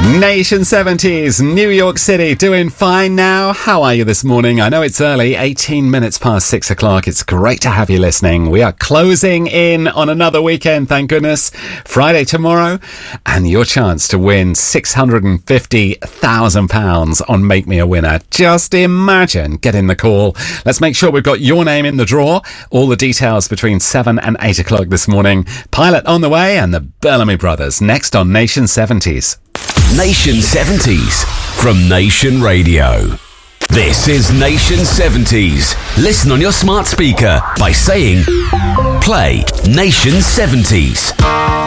Nation 70s, New York City, doing fine now. How are you this morning? I know it's early, 18 minutes past 6 o'clock. It's great to have you listening. We are closing in on another weekend, thank goodness. Friday tomorrow, and your chance to win £650,000 on Make Me a Winner. Just imagine getting the call. Let's make sure we've got your name in the draw. All the details between 7 and 8 o'clock this morning. Pilot on the way and the Bellamy Brothers next on Nation 70s. Nation 70s from Nation Radio. This is Nation 70s. Listen on your smart speaker by saying, play Nation 70s.